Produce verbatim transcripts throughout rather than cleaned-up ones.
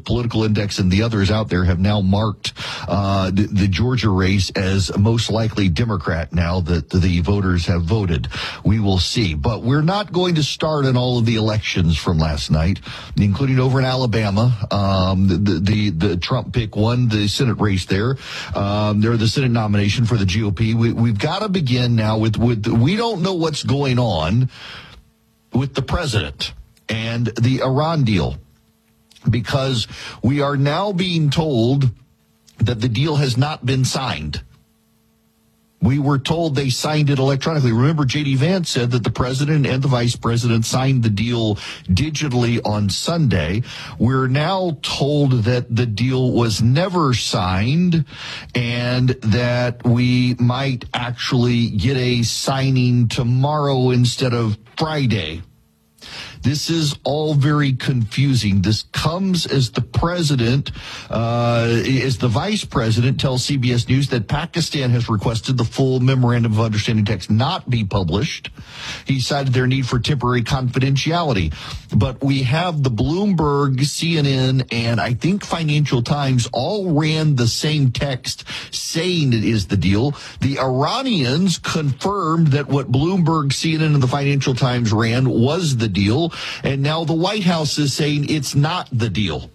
Bloomberg Political Index and the others out there have now marked uh, the, the Georgia race as most likely Democrat now that the voters have voted. We will see. But we're not going to start on all of the elections from last night, including over in Alabama. Um, the, the, the Trump pick won the Senate race there. Um, they're the Senate nomination for the G O P. We, we've got to begin now with, with, we don't know what's going on with the president and the Iran deal, because we are now being told that the deal has not been signed. We were told they signed it electronically. Remember, J D Vance said that the president and the vice president signed the deal digitally on Sunday. We're now told that the deal was never signed and that we might actually get a signing tomorrow instead of Friday. This is all very confusing. This comes as the president, uh, as the vice president tells C B S News that Pakistan has requested the full memorandum of understanding text not be published. He cited their need for temporary confidentiality. But we have the Bloomberg, C N N, and I think Financial Times all ran the same text saying it is the deal. The Iranians confirmed that what Bloomberg, C N N, and the Financial Times ran was the deal. And now the White House is saying it's not the deal.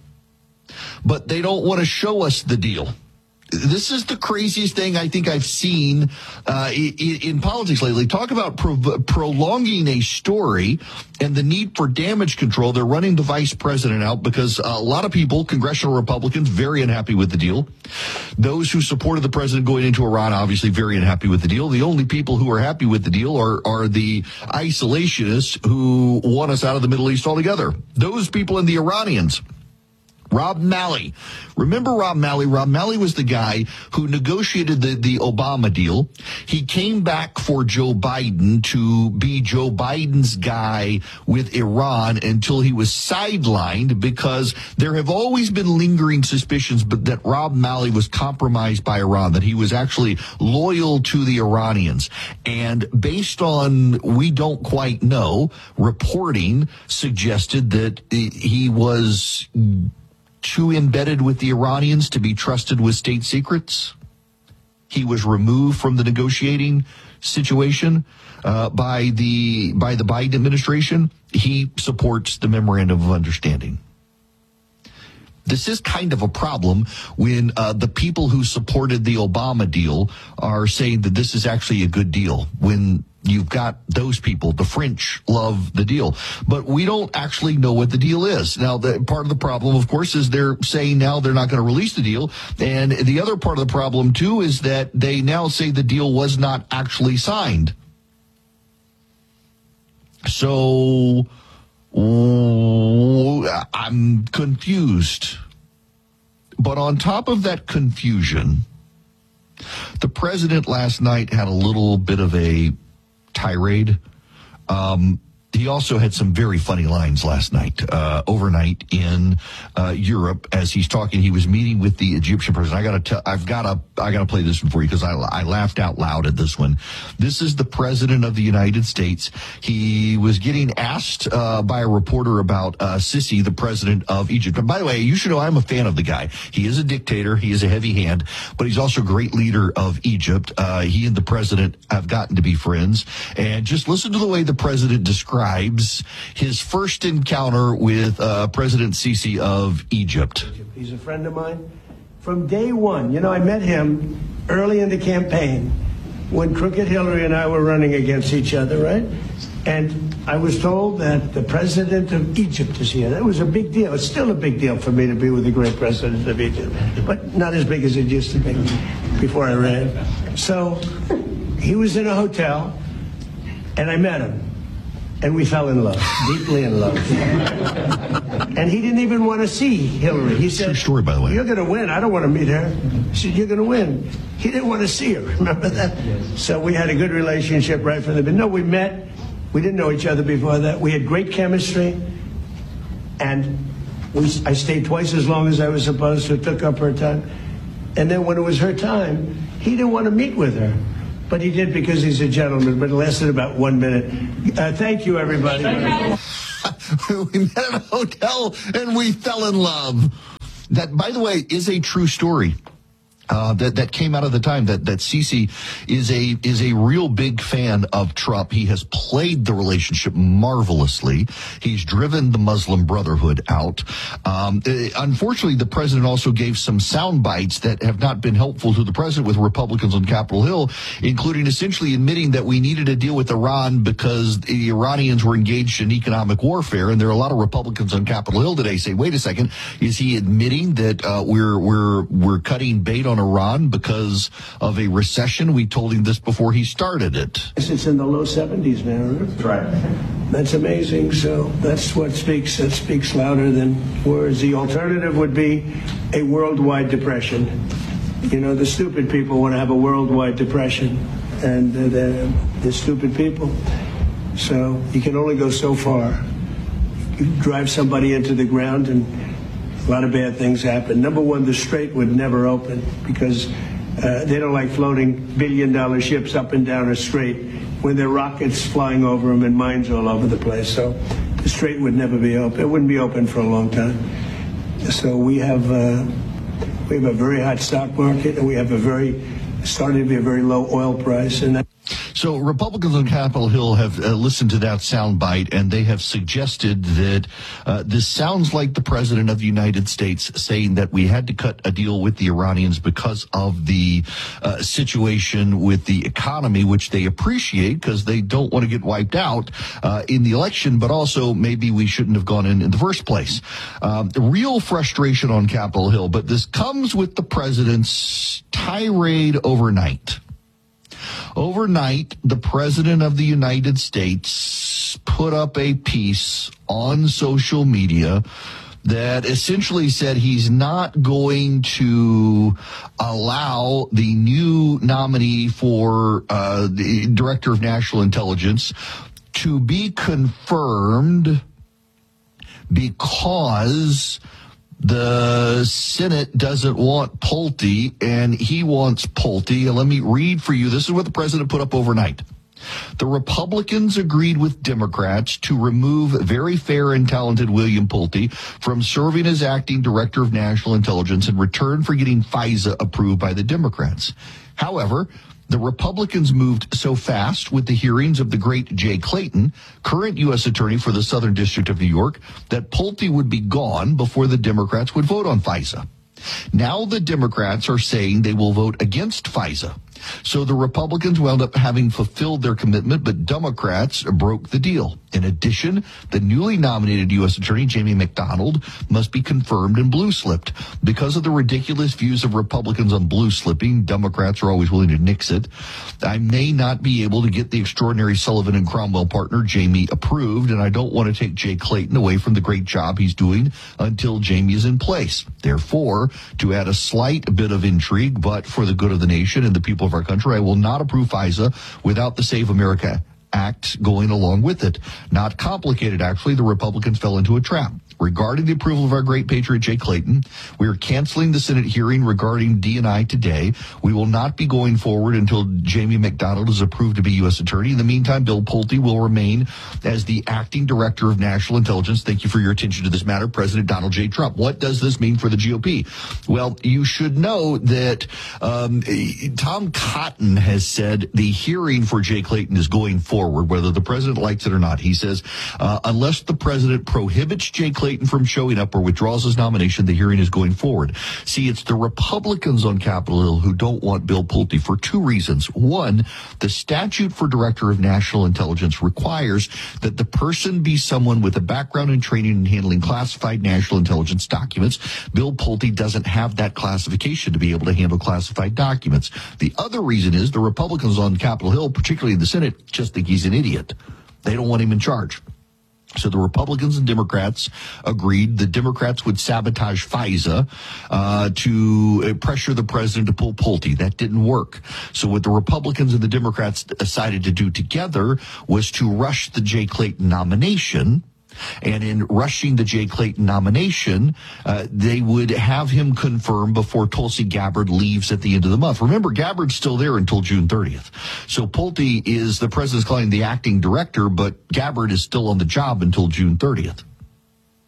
But they don't want to show us the deal. This is the craziest thing I think I've seen uh, in, in politics lately. Talk about pro- prolonging a story and the need for damage control. They're running the vice president out because a lot of people, congressional Republicans, very unhappy with the deal. Those who supported the president going into Iran, obviously very unhappy with the deal. The only people who are happy with the deal are, are the isolationists who want us out of the Middle East altogether. Those people and the Iranians. Rob Malley. Remember Rob Malley? Rob Malley was the guy who negotiated the, the Obama deal. He came back for Joe Biden to be Joe Biden's guy with Iran until he was sidelined because there have always been lingering suspicions but that Rob Malley was compromised by Iran, that he was actually loyal to the Iranians. And based on, we don't quite know, reporting suggested that he was too embedded with the Iranians to be trusted with state secrets. He was removed from the negotiating situation uh, by the by the Biden administration. He supports the memorandum of understanding. This is kind of a problem when uh, the people who supported the Obama deal are saying that this is actually a good deal, when you've got those people. The French love the deal, but we don't actually know what the deal is. Now, the part of the problem, of course, is they're saying now they're not going to release the deal. And the other part of the problem, too, is that they now say the deal was not actually signed. So I'm confused. But on top of that confusion, the president last night had a little bit of a tirade. Um, he also had some very funny lines last night, uh, overnight in uh, Europe as he's talking. He was meeting with the Egyptian president. I got to tell, I've got to, I got to play this one for you because I, I laughed out loud at this one. This is the president of the United States. He was getting asked uh, by a reporter about uh, Sisi, the president of Egypt. And by the way, you should know I'm a fan of the guy. He is a dictator. He is a heavy hand, but he's also a great leader of Egypt. Uh, he and the president have gotten to be friends. And just listen to the way the president describes his first encounter with uh, President Sisi of Egypt. He's a friend of mine from day one. You know, I met him early in the campaign when Crooked Hillary and I were running against each other, right? And I was told that the president of Egypt is here. That was a big deal. It's still a big deal for me to be with the great president of Egypt, but not as big as it used to be before I ran. So he was in a hotel, and I met him. And we fell in love, deeply in love. And he didn't even want to see Hillary. He said, true story, by the way. You're going to win. I don't want to meet her. He said, you're going to win. He didn't want to see her. Remember that? Yes. So we had a good relationship right from the beginning. No, we met. We didn't know each other before that. We had great chemistry. And we, I stayed twice as long as I was supposed to. It took up her time. And then when it was her time, he didn't want to meet with her. But he did because he's a gentleman, but it lasted about one minute. Uh, thank you, everybody. We met at a hotel and we fell in love. That, by the way, is a true story. Uh, that, that came out of the time that, that Sisi is a, is a real big fan of Trump. He has played the relationship marvelously. He's driven the Muslim Brotherhood out. Um, unfortunately, the president also gave some sound bites that have not been helpful to the president with Republicans on Capitol Hill, including essentially admitting that we needed to deal with Iran because the Iranians were engaged in economic warfare. And there are a lot of Republicans on Capitol Hill today say, wait a second, is he admitting that, uh, we're, we're, we're cutting bait on Iran because of a recession? We told him this before he started it. It's in the low seventies now, right? That's right. That's amazing. So that's what speaks, that speaks louder than words. The alternative would be a worldwide depression. You know, the stupid people want to have a worldwide depression, and uh, they're, they're stupid people. So you can only go so far. You drive somebody into the ground and a lot of bad things happen. Number one, the Strait would never open because uh, they don't like floating billion-dollar ships up and down a strait when there are rockets flying over them and mines all over the place. So the Strait would never be open. It wouldn't be open for a long time. So we have uh, we have a very hot stock market, and we have a very starting to be a very low oil price, and that. So Republicans on Capitol Hill have uh, listened to that soundbite, and they have suggested that uh, this sounds like the president of the United States saying that we had to cut a deal with the Iranians because of the uh, situation with the economy, which they appreciate because they don't want to get wiped out uh, in the election, but also maybe we shouldn't have gone in in the first place. Um, real frustration on Capitol Hill, but this comes with the president's tirade overnight. Overnight, the president of the United States put up a piece on social media that essentially said he's not going to allow the new nominee for uh, the Director of National Intelligence to be confirmed because the Senate doesn't want Pulte, and he wants Pulte. And let me read for you. This is what the president put up overnight. The Republicans agreed with Democrats to remove very fair and talented William Pulte from serving as acting director of national intelligence in return for getting FISA approved by the Democrats. However, the Republicans moved so fast with the hearings of the great Jay Clayton, current U S attorney for the Southern District of New York, that Pulte would be gone before the Democrats would vote on FISA. Now the Democrats are saying they will vote against FISA. So the Republicans wound up having fulfilled their commitment, but Democrats broke the deal. In addition, the newly nominated U S attorney, Jamie McDonald, must be confirmed and blue-slipped. Because of the ridiculous views of Republicans on blue-slipping, Democrats are always willing to nix it. I may not be able to get the extraordinary Sullivan and Cromwell partner, Jamie, approved, and I don't want to take Jay Clayton away from the great job he's doing until Jamie is in place. Therefore, to add a slight bit of intrigue, but for the good of the nation and the people of our country, I will not approve FISA without the Save America Act going along with it. Not complicated, actually. The Republicans fell into a trap. Regarding the approval of our great patriot, Jay Clayton, we are canceling the Senate hearing regarding D and I today. We will not be going forward until Jamie McDonald is approved to be U S attorney. In the meantime, Bill Pulte will remain as the acting director of national intelligence. Thank you for your attention to this matter, President Donald J. Trump. What does this mean for the G O P? Well, you should know that um, Tom Cotton has said the hearing for Jay Clayton is going forward, whether the president likes it or not. He says, uh, unless the president prohibits Jay Clayton from showing up or withdraws his nomination, the hearing is going forward. See, it's the Republicans on Capitol Hill who don't want Bill Pulte for two reasons. One, the statute for Director of National Intelligence requires that the person be someone with a background and training in handling classified national intelligence documents. Bill Pulte doesn't have that classification to be able to handle classified documents. The other reason is the Republicans on Capitol Hill, particularly in the Senate, just think he's an idiot. They don't want him in charge. So the Republicans and Democrats agreed the Democrats would sabotage FISA uh, to pressure the president to pull Pulte. That didn't work. So what the Republicans and the Democrats decided to do together was to rush the Jay Clayton nomination. And in rushing the Jay Clayton nomination, uh, they would have him confirmed before Tulsi Gabbard leaves at the end of the month. Remember, Gabbard's still there until June thirtieth. So Pulte is, the president's calling the acting director, but Gabbard is still on the job until June thirtieth.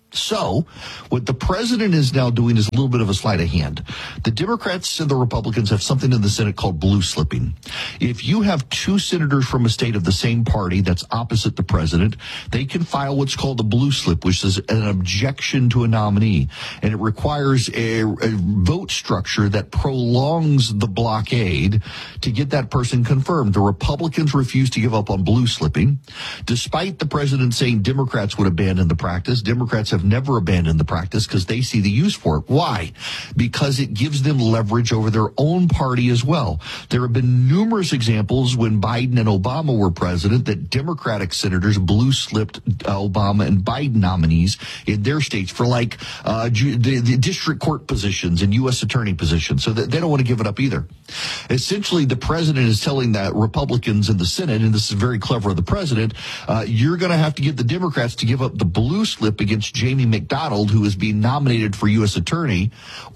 So what the president is now doing is a little bit of a sleight of hand. The Democrats and the Republicans have something in the Senate called blue slipping. If you have two senators from a state of the same party that's opposite the president, they can file what's called a blue slip, which is an objection to a nominee. And it requires a, a vote structure that prolongs the blockade to get that person confirmed. The Republicans refuse to give up on blue slipping. Despite the president saying Democrats would abandon the practice, Democrats have never abandoned the practice because they see the use for it. Why? Because it gives them leverage over their own party as well. There have been numerous examples when Biden and Obama were president that Democratic senators blue slipped Obama and Biden nominees in their states for like uh, the, the district court positions and U S attorney positions. So that they don't want to give it up either. Essentially, the president is telling that Republicans in the Senate, and this is very clever of the president, uh, you're going to have to get the Democrats to give up the blue slip against Jamie McDonald, who is being nominated for U S attorney,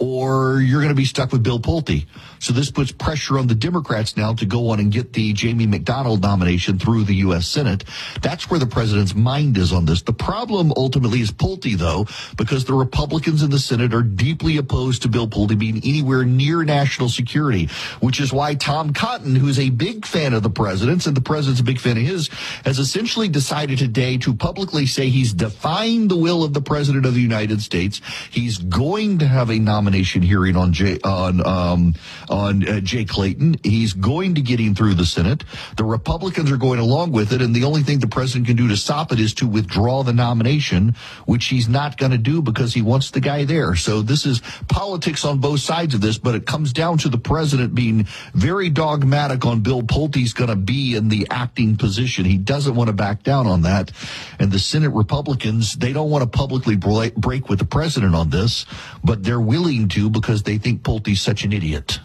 or you're going to be stuck with Bill Pulte. So this puts pressure on the Democrats now to go on and get the Jamie McDonald nomination through the U S Senate. That's where the president's mind is on this. The problem ultimately is Pulte, though, because the Republicans in the Senate are deeply opposed to Bill Pulte being anywhere near national security, which is why Tom Cotton, who's a big fan of the president's, and the president's a big fan of his, has essentially decided today to publicly say he's defying the will of the president of the United States. He's going to have a nomination hearing on Jay, on um, on uh, Jay Clayton. He's going to get him through the Senate. The Republicans are going along with it, and the only thing the president can do to stop it is to withdraw the nomination, which he's not going to do because he wants the guy there. So this is politics on both sides of this, but it comes down to the president being very dogmatic on Bill Pulte's going to be in the acting position. He doesn't want to back down on that. And the Senate Republicans, they don't want to publicly break with the president on this, but they're willing to because they think Pulte's such an idiot.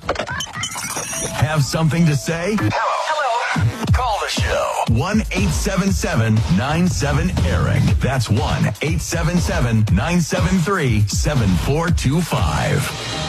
Have something to say? Hello. Hello. Call the show. one eight seven seven nine seven Eric. That's one eight seven seven nine seven three seven four two five.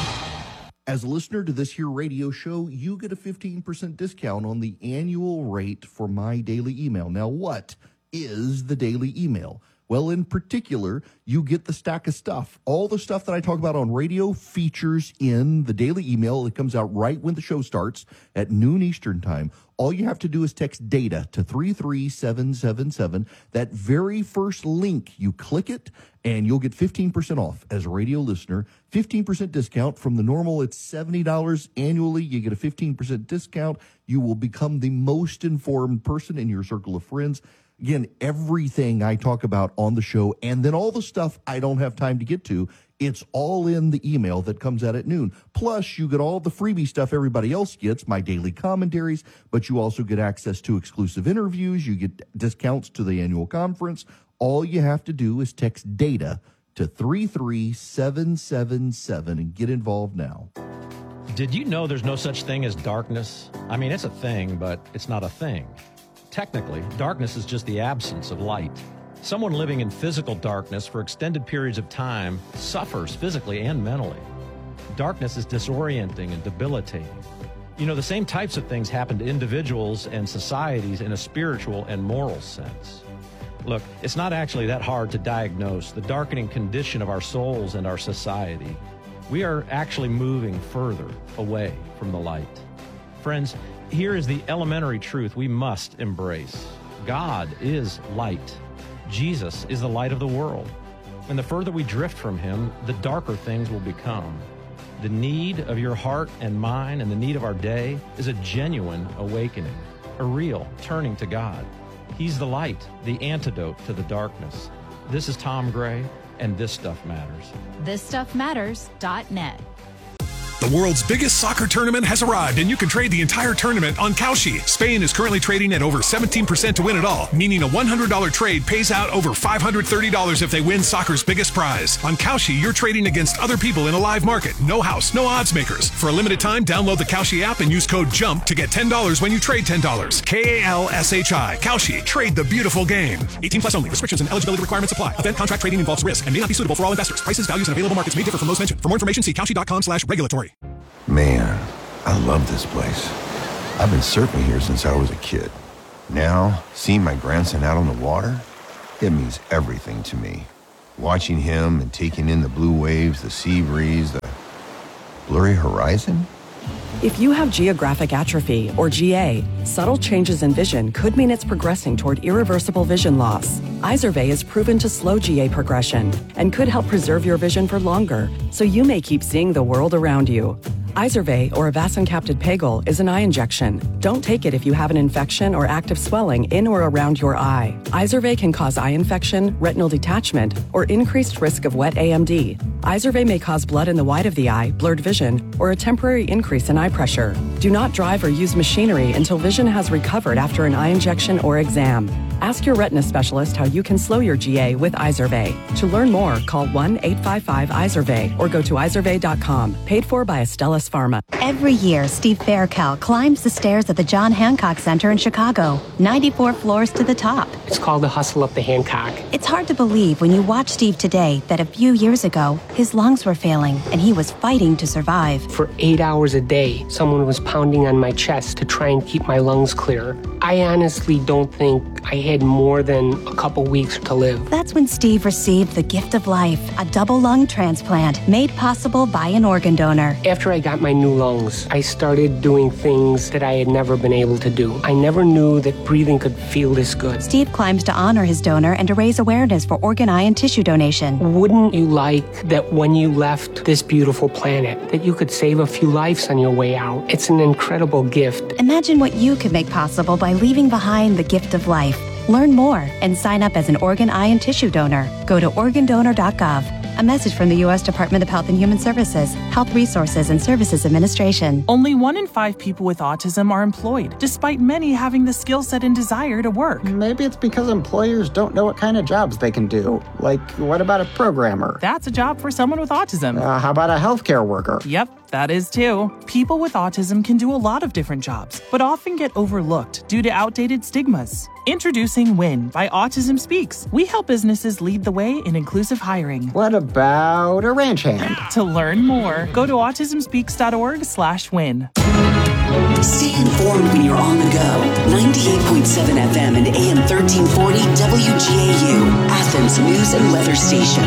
As a listener to this here radio show, you get a fifteen percent discount on the annual rate for my daily email. Now, what is the daily email? Well, in particular, you get the stack of stuff. All the stuff that I talk about on radio features in the daily email. It comes out right when the show starts at noon Eastern time. All you have to do is text DATA to three three seven seven seven. That very first link, you click it, and you'll get fifteen percent off as a radio listener. fifteen percent discount from the normal. It's seventy dollars annually. You get a fifteen percent discount. You will become the most informed person in your circle of friends. Again, everything I talk about on the show, and then all the stuff I don't have time to get to, it's all in the email that comes out at noon. Plus, you get all the freebie stuff everybody else gets, my daily commentaries, but you also get access to exclusive interviews. You get discounts to the annual conference. All you have to do is text DATA to three three seven seven seven and get involved now. Did you know there's no such thing as darkness? I mean, it's a thing, but it's not a thing. Technically, darkness is just the absence of light. Someone living in physical darkness for extended periods of time suffers physically and mentally. Darkness is disorienting and debilitating. You know, the same types of things happen to individuals and societies in a spiritual and moral sense. Look, it's not actually that hard to diagnose the darkening condition of our souls and our society. We are actually moving further away from the light. Friends, here is the elementary truth we must embrace. God is light. Jesus is the light of the world. And the further we drift from him, the darker things will become. The need of your heart and mine and the need of our day is a genuine awakening, a real turning to God. He's the light, the antidote to the darkness. This is Tom Gray, and This Stuff Matters. this stuff matters dot net. The world's biggest soccer tournament has arrived, and you can trade the entire tournament on Kalshi. Spain is currently trading at over seventeen percent to win it all, meaning a one hundred dollars trade pays out over five hundred thirty dollars if they win soccer's biggest prize. On Kalshi, you're trading against other people in a live market. No house, no odds makers. For a limited time, download the Kalshi app and use code JUMP to get ten dollars when you trade ten dollars. K A L S H I. Kalshi. Trade the beautiful game. eighteen plus only. Restrictions and eligibility requirements apply. Event contract trading involves risk and may not be suitable for all investors. Prices, values, and available markets may differ from those mentioned. For more information, see Kalshi.com slash regulatory. Man, I love this place. I've been surfing here since I was a kid. Now, seeing my grandson out on the water, it means everything to me. watching him and taking in the blue waves, the sea breeze, the blurry horizon. If you have geographic atrophy, or G A, subtle changes in vision could mean it's progressing toward irreversible vision loss. Izervay is proven to slow G A progression and could help preserve your vision for longer, so you may keep seeing the world around you. Izervay, or avacincaptad pegol, is an eye injection. Don't take it if you have an infection or active swelling in or around your eye. Izervay can cause eye infection, retinal detachment, or increased risk of wet A M D. Izervay may cause blood in the white of the eye, blurred vision, or a temporary increase in eye pressure. Do not drive or use machinery until vision has recovered after an eye injection or exam. Ask your retina specialist how you can slow your G A with Izervay. To learn more, call one eight five five Izervay or go to izervay dot com. Paid for by Astellas Pharma. Every year, Steve Faircal climbs the stairs at the John Hancock Center in Chicago, ninety-four floors to the top. It's called the hustle up the Hancock. It's hard to believe when you watch Steve today that a few years ago, his lungs were failing and he was fighting to survive. For eight hours a day, someone was pounding on my chest to try and keep my lungs clear. I honestly don't think I had more than a couple weeks to live. That's when Steve received the gift of life, a double lung transplant made possible by an organ donor. After I got my new lungs, I started doing things that I had never been able to do. I never knew that breathing could feel this good. Steve climbs to honor his donor and to raise awareness for organ, eye, and tissue donation. Wouldn't you like that when you left this beautiful planet, that you could save a few lives on your way out? It's an incredible gift. Imagine what you could make possible by leaving behind the gift of life. Learn more and sign up as an organ, eye, and tissue donor. Go to organ donor dot gov. A message from the U S Department of Health and Human Services, Health Resources and Services Administration. Only one in five people with autism are employed, despite many having the skill set and desire to work. Maybe it's because employers don't know what kind of jobs they can do. Like, what about a programmer? That's a job for someone with autism. Uh, how about a healthcare worker? Yep, that is too. People with autism can do a lot of different jobs, but often get overlooked due to outdated stigmas. Introducing WIN by Autism Speaks. We help businesses lead the way in inclusive hiring. What about a ranch hand? To learn more, go to autism speaks dot org slash win. Stay informed when you're on the go. ninety-eight point seven F M and A M thirteen forty W G A U, Athens News and Weather Station.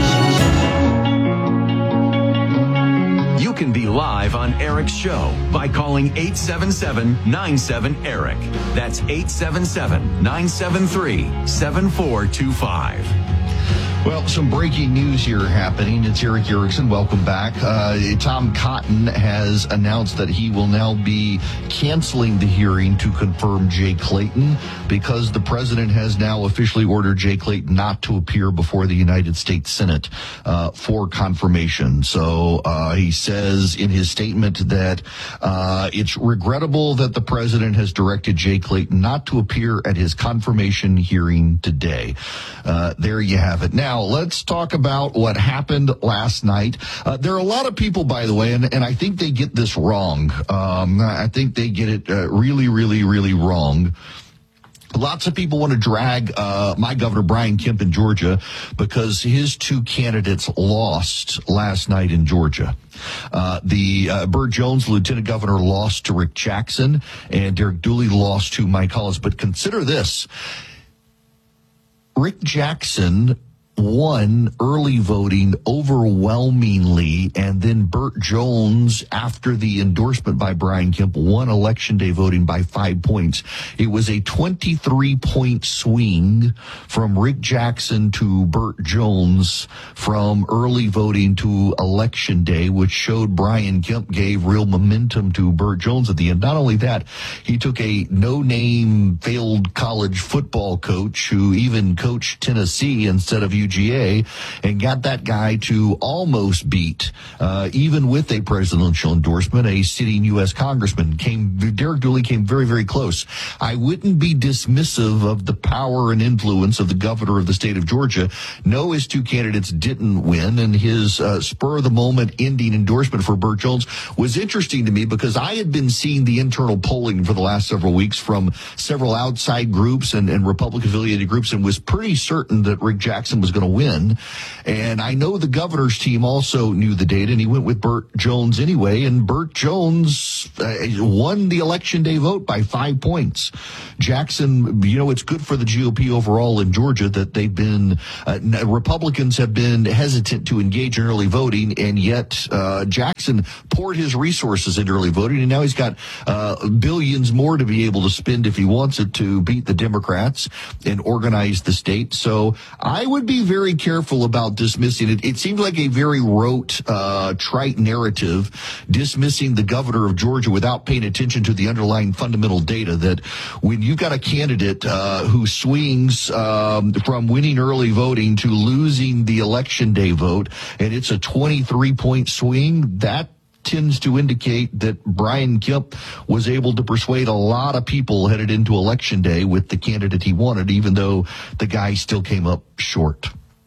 You can be live on Eric's show by calling eight seven seven, nine seven, ERIC. That's eight seven seven, nine seven three, seven four two five. Well, some breaking news here happening. It's Eric Erickson. Welcome back. Uh, Tom Cotton has announced that he will now be canceling the hearing to confirm Jay Clayton because the president has now officially ordered Jay Clayton not to appear before the United States Senate uh, for confirmation. So uh, he says in his statement that uh, it's regrettable that the president has directed Jay Clayton not to appear at his confirmation hearing today. Uh, there you have it. Now, let's talk about what happened last night. Uh, there are a lot of people, by the way, and, and I think they get this wrong. Um, I think they get it uh, really, really, really wrong. Lots of people want to drag uh, my governor, Brian Kemp, in Georgia because his two candidates lost last night in Georgia. Uh, the uh, Burt Jones, lieutenant governor, lost to Rick Jackson, and Derek Dooley lost to Mike Hollis. But consider this. Rick Jackson won early voting overwhelmingly, and then Burt Jones, after the endorsement by Brian Kemp, won election day voting by five points. It was a twenty-three point swing from Rick Jackson to Burt Jones from early voting to election day, which showed Brian Kemp gave real momentum to Burt Jones at the end. Not only that, he took a no-name failed college football coach who even coached Tennessee instead of U G A and got that guy to almost beat, uh, even with a presidential endorsement, a sitting U S congressman. Came, Derek Dooley came very, very close. I wouldn't be dismissive of the power and influence of the governor of the state of Georgia. No, his two candidates didn't win, and his uh, spur-of-the-moment ending endorsement for Burt Jones was interesting to me because I had been seeing the internal polling for the last several weeks from several outside groups and, and Republican-affiliated groups and was pretty certain that Rick Jackson was going to win. And I know the governor's team also knew the data, and he went with Burt Jones anyway, and Burt Jones uh, won the election day vote by five points. Jackson, you know, it's good for the G O P overall in Georgia that they've been, uh, Republicans have been hesitant to engage in early voting, and yet uh, Jackson poured his resources into early voting, and now he's got uh, billions more to be able to spend if he wants it to beat the Democrats and organize the state. So I would be very careful about dismissing it. It seems like a very rote, uh, trite narrative, dismissing the governor of Georgia without paying attention to the underlying fundamental data that when you've got a candidate uh, who swings um, from winning early voting to losing the election day vote, and it's a twenty-three point swing, that tends to indicate that Brian Kemp was able to persuade a lot of people headed into election day with the candidate he wanted, even though the guy still came up short.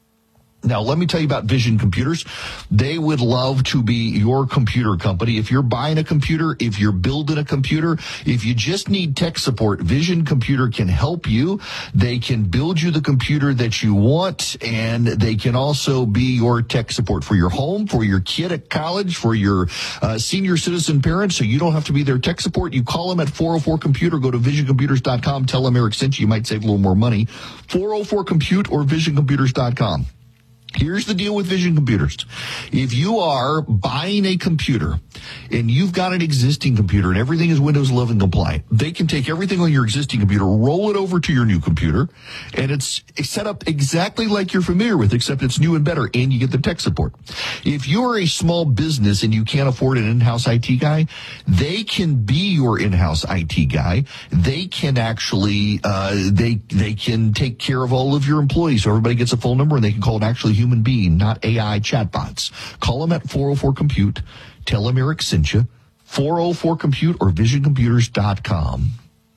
Now, let me tell you about Vision Computers. They would love to be your computer company. If you're buying a computer, if you're building a computer, if you just need tech support, Vision Computer can help you. They can build you the computer that you want, and they can also be your tech support for your home, for your kid at college, for your uh, senior citizen parents, so you don't have to be their tech support. You call them at four oh four compute, go to vision computers dot com, tell them Eric sent you, you might save a little more money. four oh four compute or vision computers dot com. Here's the deal with Vision Computers. If you are buying a computer and you've got an existing computer and everything is Windows eleven compliant, they can take everything on your existing computer, roll it over to your new computer, and it's set up exactly like you're familiar with, except it's new and better, and you get the tech support. If you're a small business and you can't afford an in-house I T guy, they can be your in-house I T guy. They can actually, uh, they, they can take care of all of your employees, so everybody gets a phone number and they can call an actually human being, not A I chatbots. Call them at four oh four compute. Tell them Eric sent you. four oh four compute or vision computers dot com.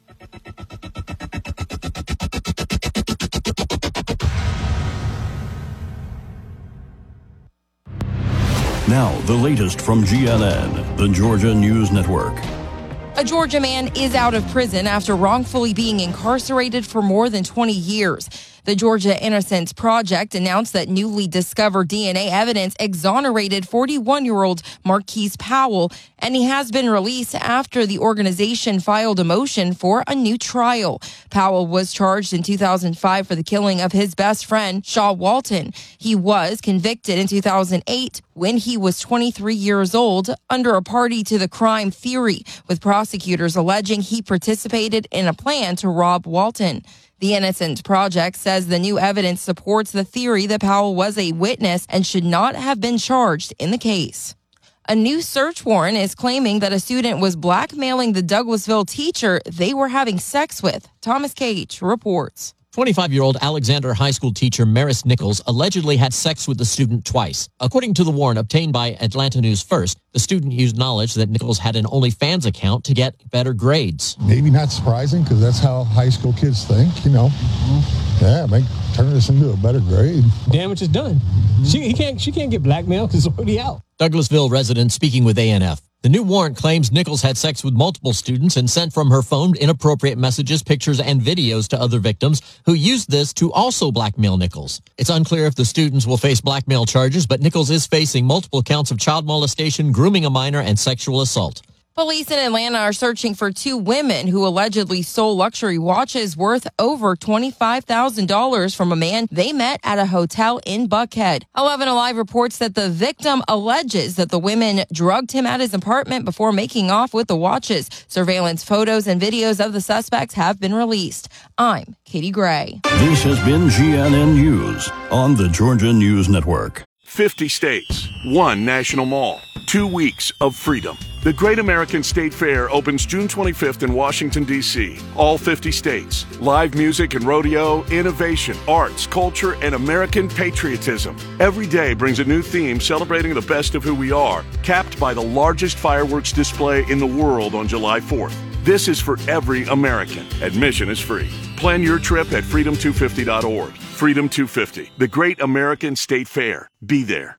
Now, the latest from G N N, the Georgia News Network. A Georgia man is out of prison after wrongfully being incarcerated for more than twenty years. The Georgia Innocence Project announced that newly discovered D N A evidence exonerated forty-one-year-old Marquise Powell, and he has been released after the organization filed a motion for a new trial. Powell was charged in two thousand five for the killing of his best friend, Shaw Walton. He was convicted in two thousand eight when he was twenty-three years old under a party to the crime theory, with prosecutors alleging he participated in a plan to rob Walton. The Innocence Project says the new evidence supports the theory that Powell was a witness and should not have been charged in the case. A new search warrant is claiming that a student was blackmailing the Douglasville teacher they were having sex with. Thomas Cage reports. twenty-five-year-old Alexander High School teacher Maris Nichols allegedly had sex with the student twice. According to the warrant obtained by Atlanta News First, the student used knowledge that Nichols had an OnlyFans account to get better grades. Maybe not surprising, because that's how high school kids think, you know. Mm-hmm. Yeah, make turn this into a better grade. Damage is done. Mm-hmm. She he can't she can't get blackmailed because it's already out. Douglasville resident speaking with A N F. The new warrant claims Nichols had sex with multiple students and sent from her phone inappropriate messages, pictures, and videos to other victims who used this to also blackmail Nichols. It's unclear if the students will face blackmail charges, but Nichols is facing multiple counts of child molestation, grooming a minor, and sexual assault. Police in Atlanta are searching for two women who allegedly stole luxury watches worth over twenty-five thousand dollars from a man they met at a hotel in Buckhead. eleven Alive reports that the victim alleges that the women drugged him at his apartment before making off with the watches. Surveillance photos and videos of the suspects have been released. I'm Katie Gray. This has been G N N News on the Georgia News Network. fifty states, one national mall, two weeks of freedom. The Great American State Fair opens June twenty-fifth in Washington, D C All fifty states. Live music and rodeo, innovation, arts, culture, and American patriotism. Every day brings a new theme celebrating the best of who we are, capped by the largest fireworks display in the world on July fourth. This is for every American. Admission is free. Plan your trip at freedom two fifty dot org. Freedom two fifty, the Great American State Fair. Be there.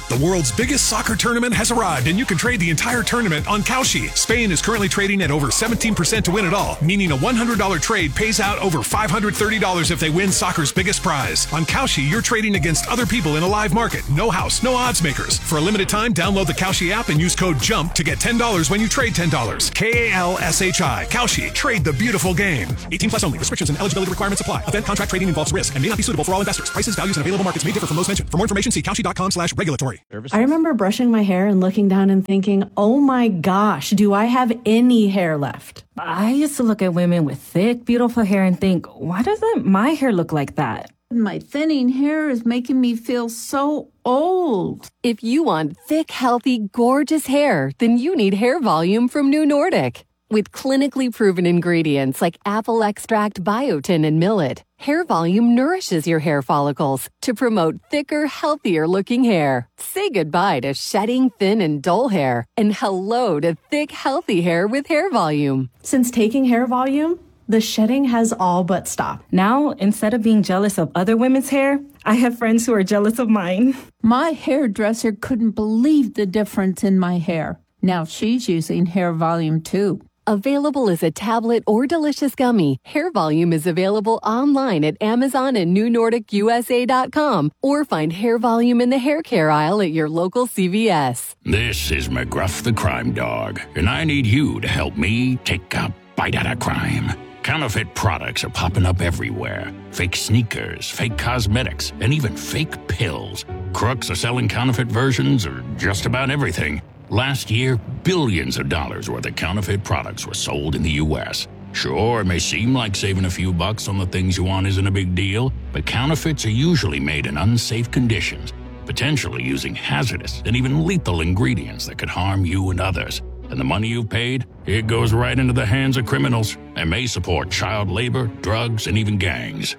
The world's biggest soccer tournament has arrived, and you can trade the entire tournament on Kalshi. Spain is currently trading at over seventeen percent to win it all, meaning a one hundred dollars trade pays out over five hundred thirty dollars if they win soccer's biggest prize. On Kalshi, you're trading against other people in a live market. No house, no odds makers. For a limited time, download the Kalshi app and use code JUMP to get ten dollars when you trade ten dollars. K A L S H I. Kalshi. Trade the beautiful game. eighteen plus only. Restrictions and eligibility requirements apply. Event contract trading involves risk and may not be suitable for all investors. Prices, values, and available markets may differ from those mentioned. For more information, see Kalshi.com slash regulatory. I remember brushing my hair and looking down and thinking, oh my gosh, do I have any hair left? I used to look at women with thick, beautiful hair and think, why doesn't my hair look like that? My thinning hair is making me feel so old. If you want thick, healthy, gorgeous hair, then you need Hair Volume from New Nordic. With clinically proven ingredients like apple extract, biotin, and millet, Hair Volume nourishes your hair follicles to promote thicker, healthier-looking hair. Say goodbye to shedding, thin, and dull hair, and hello to thick, healthy hair with Hair Volume. Since taking Hair Volume, the shedding has all but stopped. Now, instead of being jealous of other women's hair, I have friends who are jealous of mine. My hairdresser couldn't believe the difference in my hair. Now she's using Hair Volume too. Available as a tablet or delicious gummy, Hair Volume is available online at Amazon and New Nordic U S A dot com, or find Hair Volume in the hair care aisle at your local C V S. This is McGruff the Crime Dog, and I need you to help me take a bite out of crime. Counterfeit products are popping up everywhere. Fake sneakers, fake cosmetics, and even fake pills. Crooks are selling counterfeit versions of just about everything. Last year, billions of dollars worth of counterfeit products were sold in the U S. Sure, it may seem like saving a few bucks on the things you want isn't a big deal, but counterfeits are usually made in unsafe conditions, potentially using hazardous and even lethal ingredients that could harm you and others. And the money you've paid, it goes right into the hands of criminals and may support child labor, drugs, and even gangs.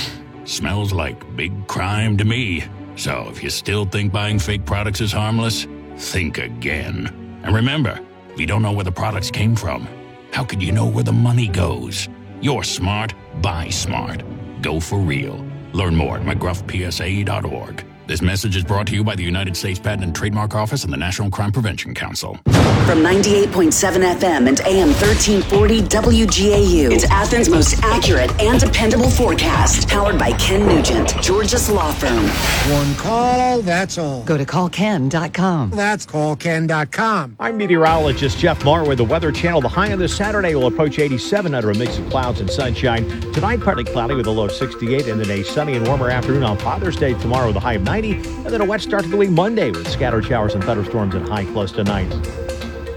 Smells like big crime to me. So if you still think buying fake products is harmless, think again. And remember, if you don't know where the products came from, how could you know where the money goes? You're smart, buy smart. Go for real. Learn more at McGruff P S A dot org. This message is brought to you by the United States Patent and Trademark Office and the National Crime Prevention Council. From ninety-eight point seven F M and A M thirteen forty W G A U, it's Athens' most accurate and dependable forecast. Powered by Ken Nugent, Georgia's law firm. One call, that's all. Go to call ken dot com. That's call ken dot com. I'm meteorologist Jeff Marr with the Weather Channel. The high on this Saturday will approach eighty-seven under a mix of clouds and sunshine. Tonight, partly cloudy with a low of sixty-eight, and then a sunny and warmer afternoon on Father's Day tomorrow with a high of ninety, and then a wet start to the week Monday with scattered showers and thunderstorms and high close to ninety.